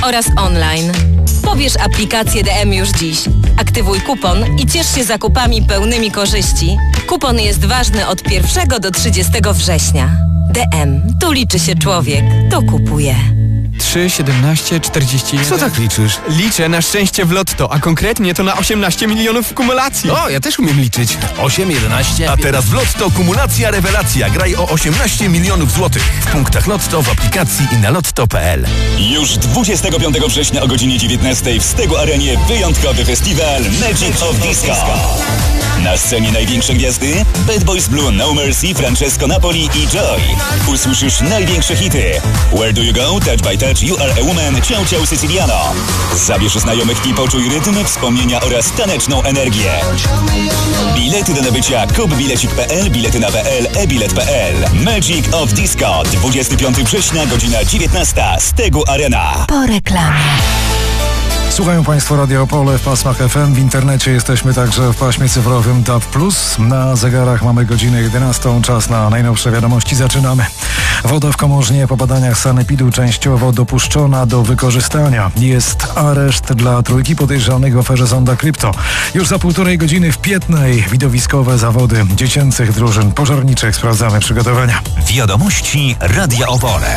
oraz online. Pobierz aplikację DM już dziś. Aktywuj kupon i ciesz się zakupami pełnymi korzyści. Kupon jest ważny od 1 do 30 września. DM. Tu liczy się człowiek. To kupuje. 3, 17, 41... Co tak liczysz? Liczę na szczęście w lotto, a konkretnie to na 18 milionów w kumulacji. O, ja też umiem liczyć. 8, 11... A teraz w Lotto kumulacja rewelacja. Graj o 18 milionów złotych. W punktach Lotto, w aplikacji i na lotto.pl. Już 25 września o godzinie 19 w Stegu Arenie wyjątkowy festiwal Magic of Disco. Na scenie największe gwiazdy Bad Boys Blue, No Mercy, Francesco Napoli i Joy. Usłyszysz największe hity Where Do You Go, Touch by Touch, You Are a Woman, Ciao Ciao Siciliano. Zabierz znajomych i poczuj rytm, wspomnienia oraz taneczną energię. Bilety do nabycia kupbilecik.pl, bilety na PL, e-bilet.pl. Magic of Disco, 25 września, godzina 19, Stegu Arena. Po reklamie. Słuchają Państwo Radio Opole w pasmach FM. W internecie jesteśmy także w paśmie cyfrowym DAB+. Na zegarach mamy godzinę 11. Czas na najnowsze wiadomości. Zaczynamy. Woda w Komorznie po badaniach sanepidu częściowo dopuszczona do wykorzystania. Jest areszt dla trójki podejrzanych w aferze Zonda Krypto. Już za 1,5 godziny w Pietnej widowiskowe zawody dziecięcych drużyn pożarniczych. Sprawdzamy przygotowania. Wiadomości Radia Opole.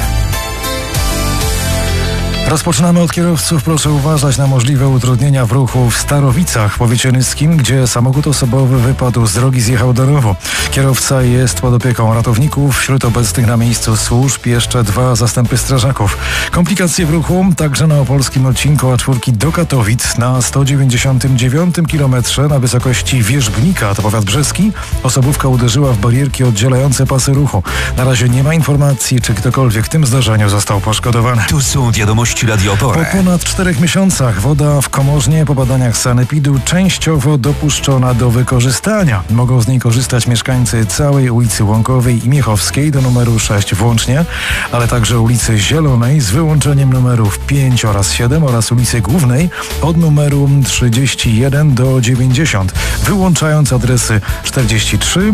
Rozpoczynamy od kierowców. Proszę uważać na możliwe utrudnienia w ruchu w Starowicach, powiecie nyskim, gdzie samochód osobowy wypadł z drogi, zjechał do rowu. Kierowca jest pod opieką ratowników. Wśród obecnych na miejscu służb jeszcze 2 zastępy strażaków. Komplikacje w ruchu także na opolskim odcinku A4 do Katowic na 199 km na wysokości Wierzbnika, to powiat brzeski. Osobówka uderzyła w barierki oddzielające pasy ruchu. Na razie nie ma informacji, czy ktokolwiek w tym zdarzeniu został poszkodowany. Tu są wiadomości Radio Opole. Po ponad 4 miesiącach woda w Komorznie po badaniach sanepidu częściowo dopuszczona do wykorzystania. Mogą z niej korzystać mieszkańcy całej ulicy Łąkowej i Miechowskiej do numeru 6 włącznie, ale także ulicy Zielonej z wyłączeniem numerów 5 oraz 7 oraz ulicy Głównej od numeru 31 do 90, wyłączając adresy 43,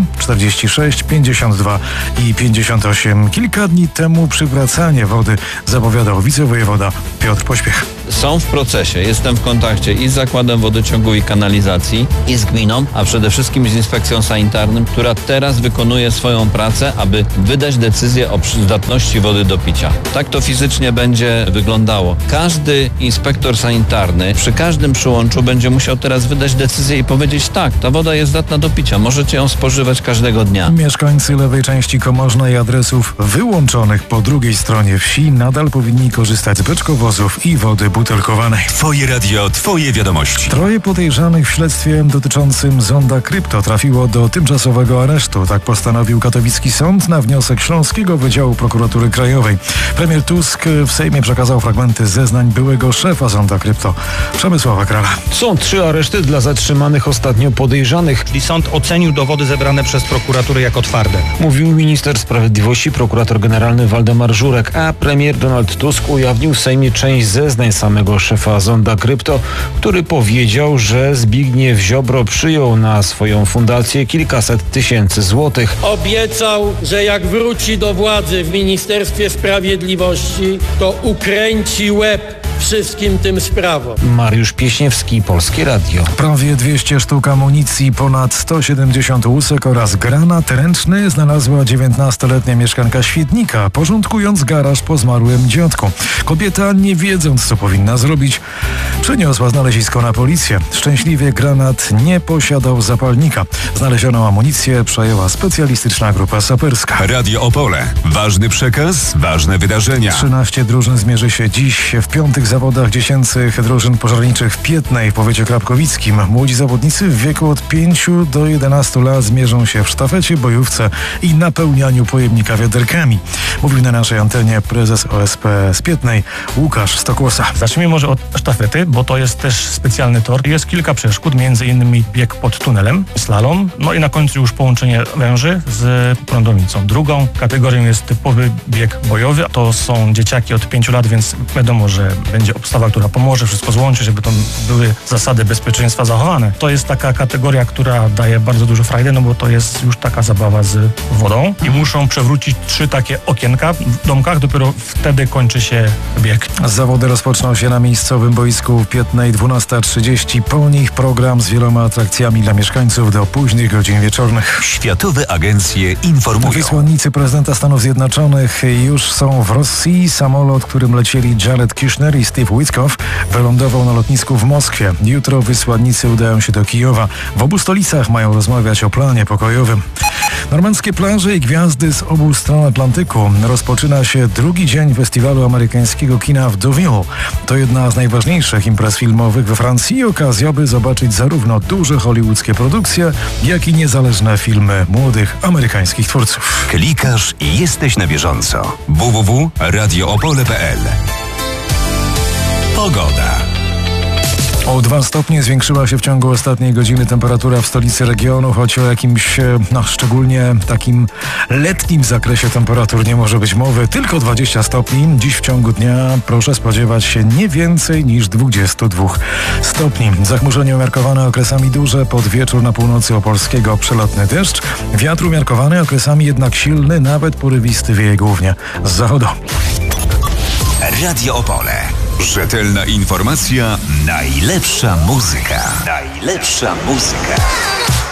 46, 52 i 58. Kilka dni temu przywracanie wody zapowiadał wicewojewoda Piotr Pośpiech. Są w procesie. Jestem w kontakcie i z Zakładem Wodociągu i Kanalizacji, i z gminą, a przede wszystkim z Inspekcją Sanitarną, która teraz wykonuje swoją pracę, aby wydać decyzję o przydatności wody do picia. Tak to fizycznie będzie wyglądało. Każdy inspektor sanitarny przy każdym przyłączu będzie musiał teraz wydać decyzję i powiedzieć: tak, ta woda jest zdatna do picia, możecie ją spożywać każdego dnia. Mieszkańcy lewej części Komorzna i adresów wyłączonych po drugiej stronie wsi nadal powinni korzystać z beczkowozów i wody butelkowanej. Twoje radio, twoje wiadomości. 3 podejrzanych w śledztwie dotyczącym Zonda Krypto trafiło do tymczasowego aresztu. Tak postanowił katowicki sąd na wniosek Śląskiego Wydziału Prokuratury Krajowej. Premier Tusk w Sejmie przekazał fragmenty zeznań byłego szefa Zonda Krypto, Przemysława Krala. Są 3 areszty dla zatrzymanych ostatnio podejrzanych. Czyli sąd ocenił dowody zebrane przez prokuraturę jako twarde. Mówił minister sprawiedliwości, prokurator generalny Waldemar Żurek, a premier Donald Tusk ujawnił w Sejmie część zeznań samego szefa Zonda Krypto, który powiedział, że Zbigniew Ziobro przyjął na swoją fundację kilkaset tysięcy złotych. Obiecał, że jak wróci do władzy w Ministerstwie Sprawiedliwości, to ukręci łeb wszystkim tym sprawom. Mariusz Pieśniewski, Polskie Radio. Prawie 200 sztuk amunicji, ponad 170 łusek oraz granat ręczny znalazła 19-letnia mieszkanka Świdnika, porządkując garaż po zmarłym dziadku. Kobieta, nie wiedząc co powinna zrobić, przeniosła znalezisko na policję. Szczęśliwie granat nie posiadał zapalnika. Znalezioną amunicję przejęła specjalistyczna grupa saperska. Radio Opole. Ważny przekaz, ważne wydarzenia. 13 drużyn zmierzy się dziś w 5. zawodach dziecięcych drużyn pożarniczych w Pietnej w powiecie krapkowickim. Młodzi zawodnicy w wieku od 5 do 11 lat zmierzą się w sztafecie, bojówce i napełnianiu pojemnika wiaderkami. Mówił na naszej antenie prezes OSP z Pietnej Łukasz Stokłosa. Zacznijmy może od sztafety, bo to jest też specjalny tor. Jest kilka przeszkód, m.in. bieg pod tunelem, slalom, no i na końcu już połączenie węży z prądownicą. Drugą kategorią jest typowy bieg bojowy. To są dzieciaki od 5 lat, więc wiadomo, że będzie obstawa, która pomoże wszystko złączyć, żeby to były zasady bezpieczeństwa zachowane. To jest taka kategoria, która daje bardzo dużo frajdy, no bo to jest już taka zabawa z wodą i muszą przewrócić 3 takie okienka w domkach, dopiero wtedy kończy się bieg. Zawody rozpoczną się na miejscowym boisku w Piętnej 12:30. Po nich program z wieloma atrakcjami dla mieszkańców do późnych godzin wieczornych. Światowe agencje informują. Wysłannicy prezydenta Stanów Zjednoczonych już są w Rosji. Samolot, którym lecieli Jared Kushner i Steve Witkoff, wylądował na lotnisku w Moskwie. Jutro wysłannicy udają się do Kijowa. W obu stolicach mają rozmawiać o planie pokojowym. Normandzkie plaże i gwiazdy z obu stron Atlantyku. Rozpoczyna się drugi dzień festiwalu amerykańskiego kina w Deauville. To jedna z najważniejszych imprez filmowych we Francji i okazja, by zobaczyć zarówno duże hollywoodzkie produkcje, jak i niezależne filmy młodych amerykańskich twórców. Klikasz i jesteś na bieżąco. www.radioopole.pl. Pogoda. O 2 stopnie zwiększyła się w ciągu ostatniej godziny temperatura w stolicy regionu, choć o jakimś, szczególnie takim letnim zakresie temperatur nie może być mowy. Tylko 20 stopni. Dziś w ciągu dnia proszę spodziewać się nie więcej niż 22 stopni. Zachmurzenie umiarkowane okresami duże, pod wieczór na północy opolskiego przelotny deszcz. Wiatr umiarkowany okresami jednak silny, nawet porywisty wieje głównie z zachodu. Radio Opole. Rzetelna informacja, najlepsza muzyka. Najlepsza muzyka.